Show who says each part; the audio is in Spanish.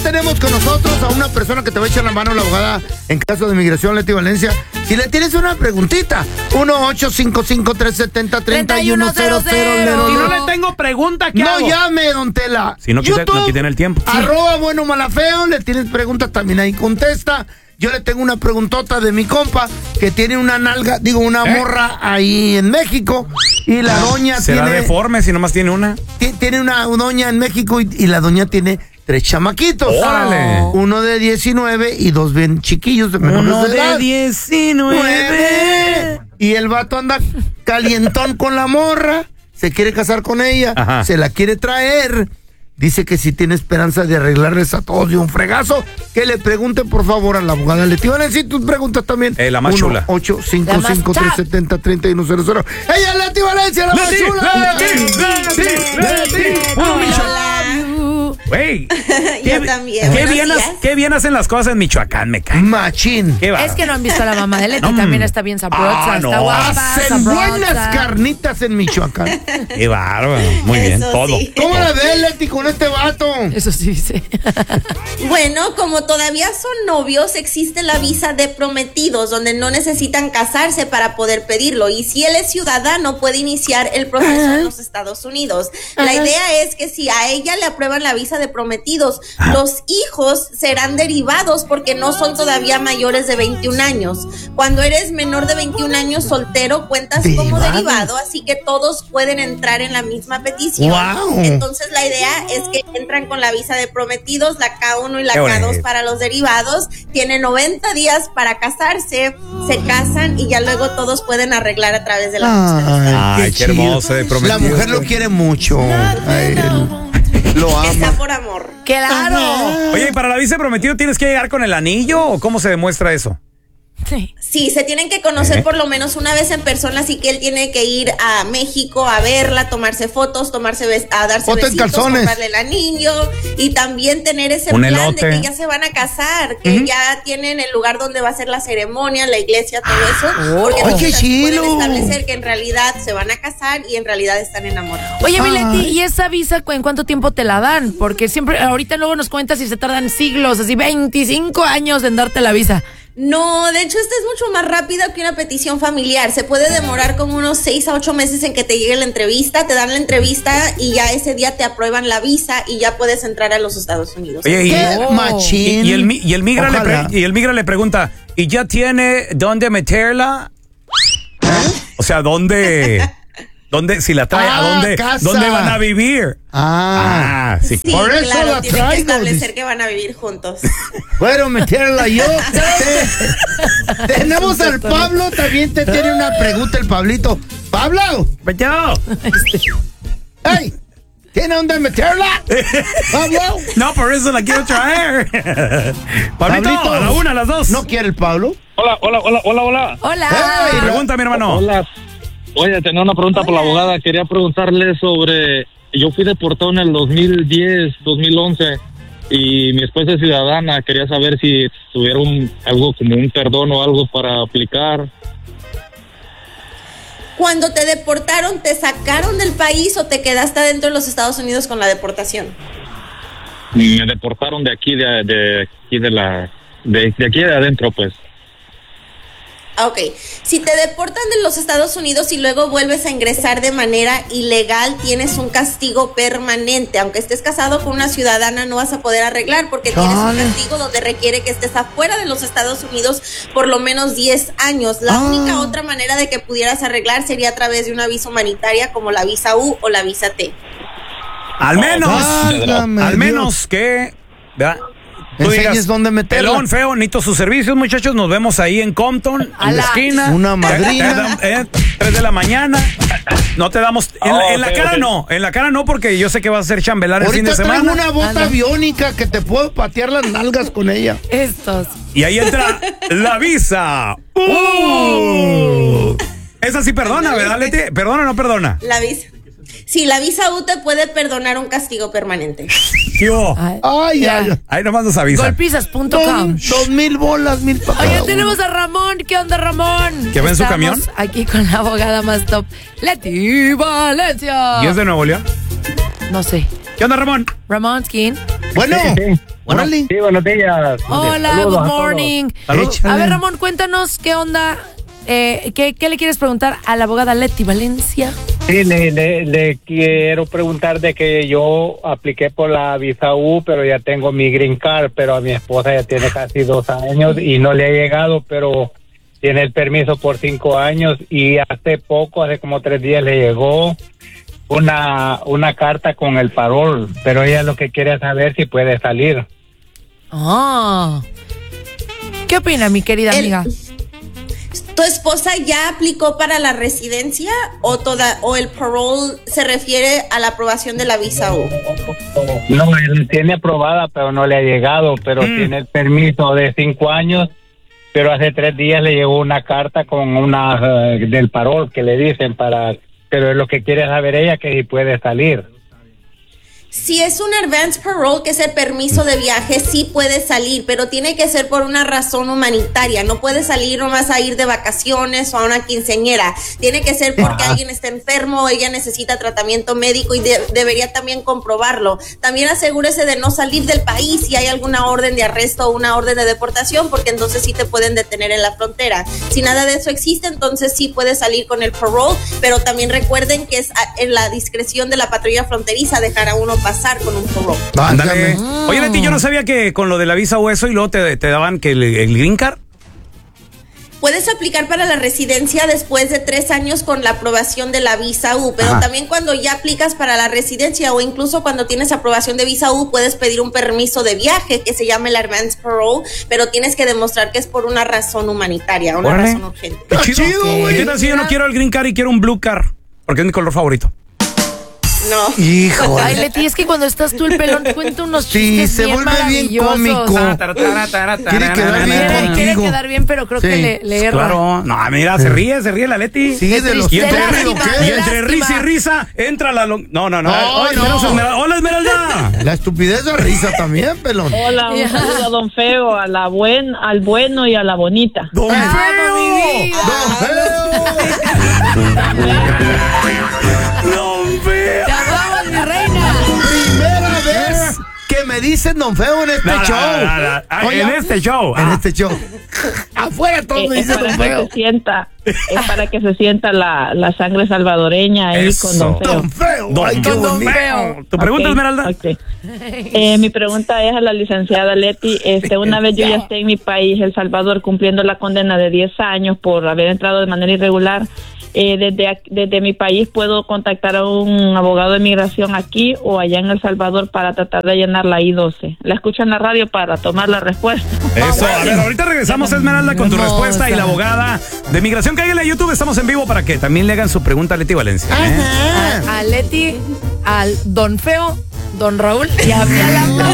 Speaker 1: tenemos con nosotros a una persona que te va a echar la mano, la abogada en caso de migración, Leti Valencia. Si le tienes una preguntita, 1-855-370-3100.
Speaker 2: Si no le tengo pregunta, ¿qué hago?
Speaker 1: No llame, don Tela.
Speaker 3: Si no quiten el tiempo.
Speaker 1: @ bueno malafeo, le tienes preguntas, también ahí contesta. Yo le tengo una preguntota de mi compa que tiene una morra ahí en México y la doña
Speaker 3: ¿Será
Speaker 1: tiene...
Speaker 3: deforme si nomás tiene una?
Speaker 1: Tiene una doña en México y la doña tiene 3 chamaquitos.
Speaker 3: ¡Órale!
Speaker 1: Uno de 19 y 2 bien chiquillos de menores
Speaker 3: Uno
Speaker 1: de edad.
Speaker 3: de 19.
Speaker 1: Y el vato anda calientón con la morra, se quiere casar con ella,
Speaker 3: Ajá.
Speaker 1: se la quiere traer. Dice que si tiene esperanza de arreglarles a todos de un fregazo, que le pregunte por favor a la abogada Leti Valencia. Y tus preguntas también.
Speaker 3: La más chula.
Speaker 1: 1-855-370-3100. ¡Ella es Leti Valencia, la más chula! ¡Leti!
Speaker 3: Güey,
Speaker 4: Yo también.
Speaker 3: qué bien hacen las cosas en Michoacán, me cae.
Speaker 1: Machín.
Speaker 3: Qué
Speaker 2: Es que no han visto a la mamá de Leti, también está bien sabrosa,
Speaker 3: no.
Speaker 2: está guapa,
Speaker 1: Hacen
Speaker 2: sabrosa.
Speaker 1: buenas carnitas en Michoacán.
Speaker 3: Qué bárbaro. Muy bien,
Speaker 4: Eso
Speaker 3: todo.
Speaker 4: sí.
Speaker 1: ¿Cómo la ves, Leti, con este vato?
Speaker 2: Eso sí dice.
Speaker 4: Bueno, como todavía son novios, existe la visa de prometidos, donde no necesitan casarse para poder pedirlo. Y si él es ciudadano, puede iniciar el proceso en los Estados Unidos. La idea es que si a ella le aprueban la visa de prometidos, los hijos serán derivados porque no son todavía mayores de 21 años. Cuando eres menor de 21 años soltero, cuentas como derivado, así que todos pueden entrar en la misma petición.
Speaker 1: Wow.
Speaker 4: Entonces la idea es que entran con la visa de prometidos, la K1 y la
Speaker 3: Qué
Speaker 4: K2
Speaker 3: bonito.
Speaker 4: para los derivados. Tienen 90 días para casarse, se casan y ya luego todos pueden arreglar a través de la visa.
Speaker 3: Ay, qué hermoso de prometido.
Speaker 1: La mujer lo quiere mucho. A él. Lo
Speaker 4: Está
Speaker 1: ama.
Speaker 4: por amor.
Speaker 2: ¡Claro!
Speaker 3: Oye, ¿y para la visa prometido tienes que llegar con el anillo o cómo se demuestra eso?
Speaker 2: Sí.
Speaker 4: Sí, se tienen que conocer por lo menos una vez en persona, así que él tiene que ir a México a verla, tomarse fotos, a darse
Speaker 1: Foto en
Speaker 4: besitos,
Speaker 1: calzones.
Speaker 4: comprarle el anillo y también tener ese
Speaker 3: Un
Speaker 4: plan
Speaker 3: elote.
Speaker 4: de que ya se van a casar, que ya tienen el lugar donde va a ser la ceremonia, la iglesia, todo eso, porque
Speaker 1: ¡Ay,
Speaker 4: entonces
Speaker 1: qué
Speaker 4: así pueden
Speaker 1: chilo!
Speaker 4: establecer que en realidad se van a casar y en realidad están enamorados.
Speaker 2: Oye, mi Leti, ¿y esa visa en cuánto tiempo te la dan? Porque siempre, ahorita luego nos cuentas si se tardan siglos, así 25 años en darte la visa.
Speaker 4: No, de hecho esta es mucho más rápida que una petición familiar. Se puede demorar como unos 6 a 8 meses en que te llegue la entrevista, te dan la entrevista y ya ese día te aprueban la visa y ya puedes entrar a los Estados Unidos.
Speaker 3: Oye,
Speaker 1: ¡Qué machín!
Speaker 3: y el migra
Speaker 1: Ojalá.
Speaker 3: le pregunta, ¿y ya tiene dónde meterla? O sea, ¿dónde si la trae,
Speaker 1: Casa.
Speaker 3: dónde van a vivir? Sí.
Speaker 4: Sí,
Speaker 1: Por eso
Speaker 4: claro,
Speaker 1: la
Speaker 4: tienen
Speaker 1: traigo,
Speaker 4: que establecer
Speaker 1: dice.
Speaker 4: que van a vivir juntos.
Speaker 1: Puedo meterla yo. Tenemos al Pablo, también te tiene una pregunta el Pablito. ¡Pablo!
Speaker 3: Yo.
Speaker 1: ¡Ey! ¿Tiene dónde meterla? ¡Pablo!
Speaker 3: No, por eso la quiero traer. Pablito, a la una, a las dos.
Speaker 1: ¿No quiere el Pablo?
Speaker 5: Hola.
Speaker 2: ¡Hola!
Speaker 1: Hey,
Speaker 3: Pregunta, mi hermano.
Speaker 5: Hola. Oye, tenía una pregunta por la abogada. Quería preguntarle sobre... Yo fui deportado en el 2010, 2011 y mi esposa es ciudadana. Quería saber si tuviera algo como un perdón o algo para aplicar.
Speaker 4: Cuando te deportaron, ¿te sacaron del país o te quedaste adentro de los Estados Unidos con la deportación?
Speaker 5: Me deportaron de aquí, de aquí de adentro, pues.
Speaker 4: Ok, si te deportan de los Estados Unidos y luego vuelves a ingresar de manera ilegal, tienes un castigo permanente. Aunque estés casado con una ciudadana, no vas a poder arreglar porque tienes un castigo donde requiere que estés afuera de los Estados Unidos por lo menos 10 años. La única otra manera de que pudieras arreglar sería a través de una visa humanitaria como la visa U o la visa T.
Speaker 3: Al
Speaker 1: Válgame
Speaker 3: menos que... ¿verdad? Tú
Speaker 1: Enseñes
Speaker 3: digas,
Speaker 1: dónde meterla.
Speaker 3: pelón, feo, necesito sus servicios, muchachos. Nos vemos ahí en Compton, en la
Speaker 2: Ala.
Speaker 3: esquina.
Speaker 1: Una madrina.
Speaker 3: 3 de la mañana. No te damos... En la
Speaker 5: ok,
Speaker 3: cara
Speaker 5: ok.
Speaker 3: no. En la cara no, porque yo sé que vas a ser chambelán el fin de
Speaker 1: Ahorita traigo
Speaker 3: semana.
Speaker 1: una bota biónica que te puedo patear las nalgas con ella.
Speaker 2: Estos.
Speaker 3: Y ahí entra la visa. Esa sí perdona, ¿verdad, Leti? ¿Perdona o no perdona?
Speaker 4: La visa. Sí, la visa U te puede perdonar un castigo permanente.
Speaker 3: Tío.
Speaker 1: Ay,
Speaker 2: Ya.
Speaker 1: ay.
Speaker 3: Ahí nomás nos avisa.
Speaker 2: Golpizas.com.
Speaker 1: 2,000 bolas, 1,000 para
Speaker 2: Oye,
Speaker 1: cada uno.
Speaker 2: tenemos a Ramón. ¿Qué onda, Ramón?
Speaker 3: ¿Que va en su
Speaker 2: Estamos
Speaker 3: camión?
Speaker 2: aquí con la abogada más top, Leti Valencia.
Speaker 3: ¿Y es de Nuevo León?
Speaker 2: No sé.
Speaker 3: ¿Qué onda, Ramón?
Speaker 2: Ramón Skin.
Speaker 1: Bueno, Órale.
Speaker 6: Sí, buenos días.
Speaker 2: Hola,
Speaker 6: Saludos
Speaker 2: good
Speaker 6: a todos.
Speaker 2: morning.
Speaker 3: Saludos.
Speaker 2: A ver, Ramón, cuéntanos qué onda. ¿Qué le quieres preguntar a la abogada Leti Valencia?
Speaker 6: Sí, le quiero preguntar de que yo apliqué por la visa U, pero ya tengo mi green card, pero a mi esposa ya tiene casi 2 años y no le ha llegado, pero tiene el permiso por 5 años y hace como 3 días le llegó una carta con el parol, pero ella lo que quiere es saber si puede salir.
Speaker 2: Ah. ¿Qué opina, mi querida amiga?
Speaker 4: ¿Tu esposa ya aplicó para la residencia o el parole se refiere a la aprobación de la visa U?
Speaker 6: No, él tiene aprobada, pero no le ha llegado, pero tiene el permiso de 5 años, pero hace 3 días le llegó una carta con del parol que le dicen pero es lo que quiere saber ella, que si puede salir.
Speaker 4: Si es un advance parole, que es el permiso de viaje, sí puede salir, pero tiene que ser por una razón humanitaria. No puede salir nomás a ir de vacaciones o a una quinceañera. Tiene que ser porque alguien está enfermo o ella necesita tratamiento médico y debería también comprobarlo. También asegúrese de no salir del país si hay alguna orden de arresto o una orden de deportación, porque entonces sí te pueden detener en la frontera. Si nada de eso existe, entonces sí puede salir con el parole, pero también recuerden que es en la discreción de la patrulla fronteriza dejar a uno pasar con un parole.
Speaker 3: Ándale. Oye, Leti, yo no sabía que con lo de la visa o eso y luego te daban que el green card.
Speaker 4: Puedes aplicar para la residencia después de 3 años con la aprobación de la visa U, pero también cuando ya aplicas para la residencia o incluso cuando tienes aprobación de visa U, puedes pedir un permiso de viaje que se llama el advance parole, pero tienes que demostrar que es por una razón humanitaria, una razón urgente.
Speaker 3: Qué chido, güey. ¿Qué tal si yo no quiero el green card y quiero un blue card? Porque es mi color favorito.
Speaker 4: No.
Speaker 1: Hijo.
Speaker 2: Ay, Leti, es que cuando estás tú el pelón cuenta unos
Speaker 1: Sí,
Speaker 2: chistes
Speaker 1: se
Speaker 2: bien
Speaker 1: vuelve bien
Speaker 2: maravillosos.
Speaker 1: cómico. Quiere quedar bien
Speaker 2: Quiere
Speaker 1: contigo.
Speaker 2: quedar bien, pero creo
Speaker 1: Sí.
Speaker 2: que le erra.
Speaker 3: Claro. No, mira, se ríe la Leti.
Speaker 1: Sí, de los
Speaker 3: Y entre,
Speaker 2: Lástima,
Speaker 3: y entre
Speaker 2: lástima.
Speaker 3: risa y risa entra la... No.
Speaker 1: No,
Speaker 3: Oye,
Speaker 1: no.
Speaker 3: tenemos a Esmeralda. ¡Hola, Esmeralda!
Speaker 1: La estupidez de risa también, pelón.
Speaker 7: Hola, un saludo a Don Feo, al bueno y a la bonita.
Speaker 3: ¡Don
Speaker 2: Bravo,
Speaker 3: Feo!
Speaker 2: mi vida.
Speaker 3: ¡Don Feo!
Speaker 2: Te amamos, mi reina.
Speaker 1: Primera vez que me dicen Don Feo en este show. Oye,
Speaker 3: En este show.
Speaker 1: En este show. Afuera todos me
Speaker 7: Es
Speaker 1: dicen
Speaker 7: para
Speaker 1: Don
Speaker 7: que
Speaker 1: Feo.
Speaker 7: se sienta, es para que se sienta la sangre salvadoreña ahí
Speaker 3: Eso.
Speaker 7: con Don Feo.
Speaker 1: Don Feo.
Speaker 3: Don
Speaker 1: Ay, qué
Speaker 2: Don
Speaker 1: bonito.
Speaker 2: Feo.
Speaker 3: ¿Tu pregunta,
Speaker 7: Ok,
Speaker 3: Esmeralda?
Speaker 7: ok. Mi pregunta es a la licenciada Leti. Una vez yo ya esté en mi país, El Salvador, cumpliendo la condena de 10 años por haber entrado de manera irregular. Desde mi país puedo contactar a un abogado de migración aquí o allá en El Salvador para tratar de llenar la I-12. La escucho en la radio para tomar la respuesta.
Speaker 3: Eso, a ver, ahorita regresamos, Esmeralda, con tu
Speaker 2: Hermosa.
Speaker 3: respuesta y la abogada de migración. Cáiganle a YouTube, estamos en vivo para que también le hagan su pregunta a Leti Valencia.
Speaker 1: Ajá.
Speaker 2: A Leti, al Don Feo, Don Raúl y a mí a la